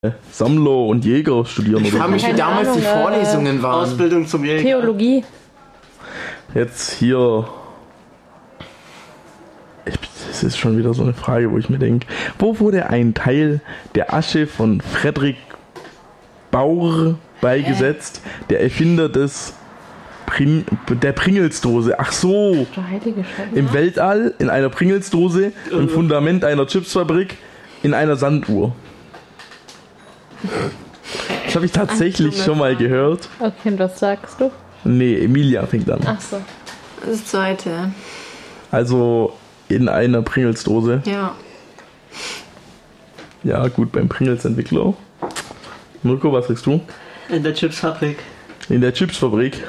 Sammler und Jäger studieren. Ich frage mich, wie damals die Vorlesungen waren. Ausbildung zum Jäger. Theologie. Jetzt hier. Das ist schon wieder so eine Frage, wo ich mir denke, wo wurde ein Teil der Asche von Friedrich Bauer beigesetzt, der Erfinder der Pringelsdose? Ach so, Der heilige Scheiße. im Weltall, in einer Pringelsdose, im Fundament einer Chipsfabrik, in einer Sanduhr. Das habe ich tatsächlich schon mal gehört. Okay, und was sagst du? Nee, Emilia fängt an. Ach so. Das zweite. Also in einer Pringelsdose. Ja. Ja, gut, beim Pringles-Entwickler. Mirko, was sagst du? In der Chipsfabrik. In der Chipsfabrik.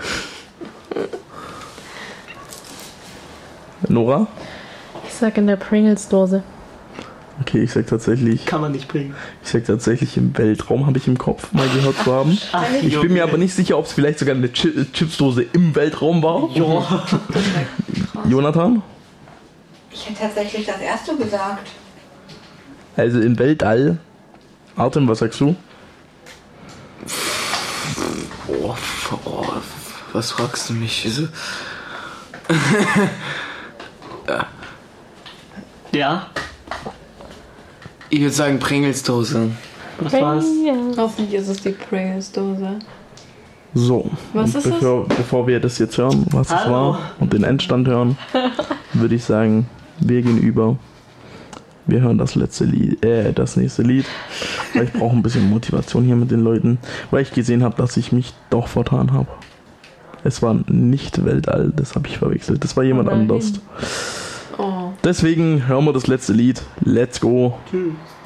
Nora? Ich sag in der Pringles-Dose. Okay, ich sag tatsächlich. Kann man nicht bringen. Ich sag tatsächlich im Weltraum, habe ich im Kopf mal gehört zu haben. Ich bin mir aber nicht sicher, ob es vielleicht sogar eine Chipsdose im Weltraum war. Ja. Jonathan? Ich hätte tatsächlich das erste gesagt. Also im Weltall. Artem, was sagst du? Oh, was fragst du mich? Ja. Ich würde sagen Pringelsdose. Was war's? Hoffentlich ist es die Pringles-Dose. So, Was und ist bevor wir das jetzt hören, was es Hallo. war, und den Endstand hören, würde ich sagen, wir gehen über. Wir hören das nächste Lied. Weil ich brauche ein bisschen Motivation hier mit den Leuten, weil ich gesehen habe, dass ich mich doch vertan habe. Es war nicht Weltall, das habe ich verwechselt. Das war jemand anders. Oh. Deswegen hören wir das letzte Lied. Let's go. Tschüss.